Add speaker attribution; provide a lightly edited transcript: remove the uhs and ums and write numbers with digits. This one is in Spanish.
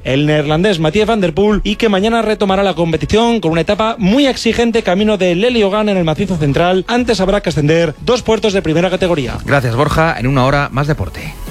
Speaker 1: el neerlandés Mathieu van der Poel, y que mañana retomará la competición con una etapa muy exigente camino de Leliogan en el macizo central. Antes habrá que ascender 2 puertos de primera categoría.
Speaker 2: Gracias, Borja. En una hora más deporte.